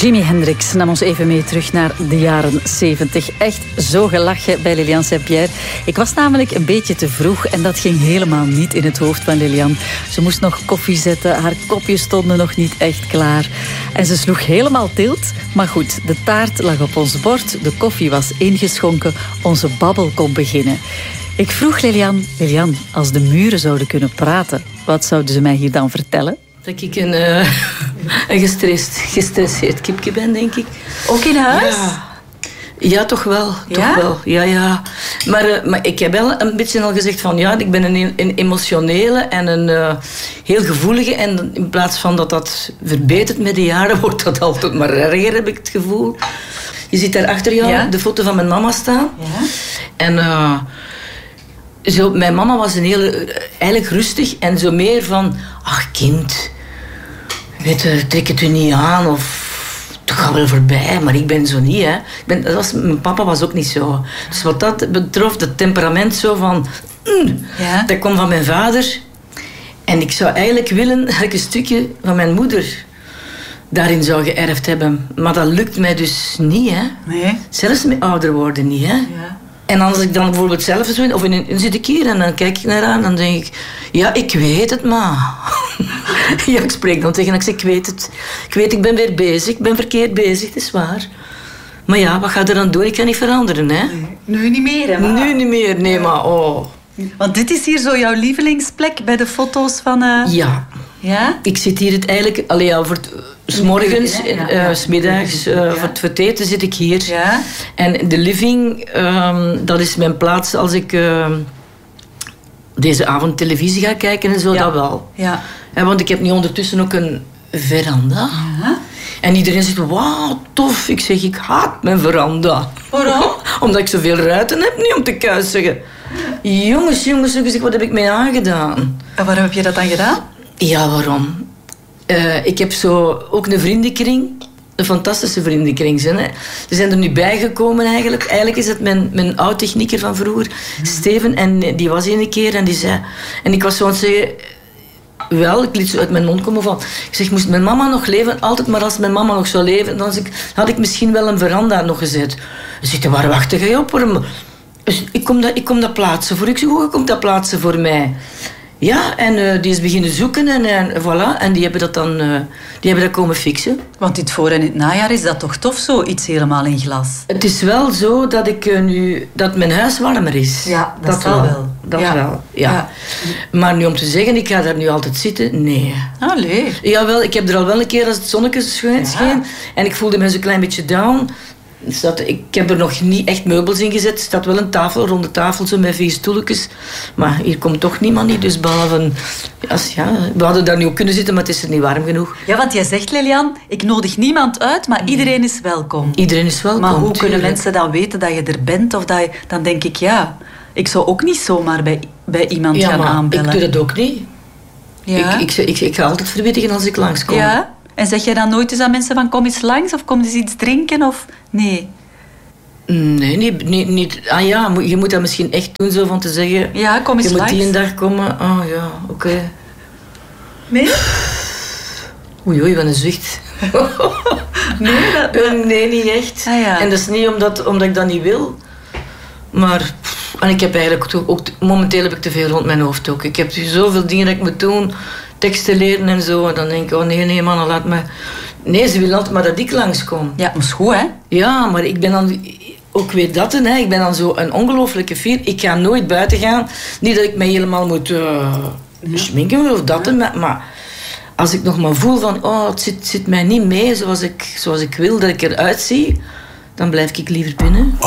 Jimi Hendrix nam ons even mee terug naar de jaren 70. Echt zo gelachen bij Liliane Saint-Pierre. Ik was namelijk een beetje te vroeg en dat ging helemaal niet in het hoofd van Liliane. Ze moest nog koffie zetten, haar kopjes stonden nog niet echt klaar. En ze sloeg helemaal tilt. Maar goed, de taart lag op ons bord, de koffie was ingeschonken, onze babbel kon beginnen. Ik vroeg Liliane, als de muren zouden kunnen praten, wat zouden ze mij hier dan vertellen? Dat ik een gestresseerd kipje ben, denk ik. Ook in huis? Ja, toch wel. Ja? Toch wel. Ja. Maar ik heb wel een beetje al gezegd van... Ja, ik ben een emotionele en een heel gevoelige. En in plaats van dat verbetert met de jaren, wordt dat altijd maar erger, heb ik het gevoel. Je ziet daar achter jou de foto van mijn mama staan. Ja. En... Zo, mijn mama was eigenlijk rustig en zo meer van... Ach, kind, trek het u niet aan of... Het gaat wel voorbij, maar ik ben zo niet, hè. Mijn papa was ook niet zo. Dus wat dat betrof, het temperament zo van... Dat kwam van mijn vader. En ik zou eigenlijk willen dat ik een stukje van mijn moeder daarin zou geërfd hebben. Maar dat lukt mij dus niet, hè. Nee. Zelfs met ouder worden niet, hè. Ja. En als ik dan bijvoorbeeld zelf zo of zit ik hier en dan kijk ik naar haar en dan denk ik... Ja, ik weet het, maar... Ja, ik spreek dan tegen haar, ik zeg, ik weet het. Ik ben weer bezig, ik ben verkeerd bezig, het is waar. Maar ja, wat ga je er dan doen? Ik kan niet veranderen, hè. Nu niet meer, hè? Nu niet meer, nee, maar oh. Want dit is hier zo jouw lievelingsplek bij de foto's van... Ja. Ja? Ik zit hier eigenlijk... voor 's morgens, 's middags, voor het eten zit ik hier. Ja? En de living, dat is mijn plaats als ik deze avond televisie ga kijken en zo, dat wel. Ja. Want ik heb nu ondertussen ook een veranda. Ja. En iedereen zegt, wauw, tof. Ik zeg, ik haat mijn veranda. Waarom? Omdat ik zoveel ruiten heb, niet om te kuisen. Jongens, wat heb ik mij aangedaan? En waarom heb je dat dan gedaan? Ja, waarom? Ik heb zo ook een vriendenkring. Een fantastische vriendenkring. Ze zijn er nu bijgekomen eigenlijk. Eigenlijk is het mijn oud-technieker van vroeger, Steven. En die was hier een keer en die zei... En ik was zo aan het zeggen... Wel, ik liet zo uit mijn mond komen van... Ik zeg, moest mijn mama nog leven? Altijd maar als mijn mama nog zou leven... Dan had ik misschien wel een veranda nog gezet. Ze zegt, waar wacht jij op? Dus ik kom dat plaatsen voor. Ik zeg, hoe komt dat plaatsen voor mij? Ja, en die is beginnen zoeken en voilà. En die hebben dat komen fixen. Want dit voor- en het najaar is dat toch tof, zo iets helemaal in glas? Het is wel zo dat dat mijn huis warmer is. Ja, dat wel. Dat wel, ja. Maar nu om te zeggen, ik ga daar nu altijd zitten, nee. Allee. Jawel, ik heb er al wel een keer als het zonnetje scheen en ik voelde me zo'n klein beetje down. Ik heb er nog niet echt meubels in gezet. Er staat wel een ronde tafel zo met 4 stoeltjes. Maar hier komt toch niemand niet. Dus behalve... we hadden daar nu ook kunnen zitten, maar het is er niet warm genoeg. Ja, want jij zegt, Liliane, ik nodig niemand uit, maar iedereen is welkom. Iedereen is welkom. Maar hoe kunnen mensen dan weten dat je er bent? Of dat je, dan denk ik, ik zou ook niet zomaar bij iemand gaan aanbellen. Ik doe dat ook niet. Ja. Ik ga altijd verwittigen als ik langskom. Ja? En zeg jij dan nooit eens aan mensen van kom eens langs of kom eens iets drinken of nee? Nee, niet. Je moet dat misschien echt doen zo van te zeggen... Ja, kom eens langs. Je moet die een dag komen. Oké. Nee? Oei, wat een zucht. Nee, niet echt. Ah, ja. En dat is niet omdat ik dat niet wil. Maar... En ik heb eigenlijk ook... Momenteel heb ik te veel rond mijn hoofd ook. Ik heb zoveel dingen dat ik moet doen... Teksten leren en zo. En dan denk ik, nee, mannen, laat me... Nee, ze willen altijd maar dat ik langskom. Ja, maar is goed, hè? Ja, maar ik ben dan... Ook weer dat, hè. Ik ben dan zo een ongelooflijke fier. Ik ga nooit buiten gaan. Niet dat ik mij helemaal moet schminken of dat. Maar als ik nog maar voel van... het zit mij niet mee zoals ik wil dat ik eruit zie... Dan blijf ik liever binnen.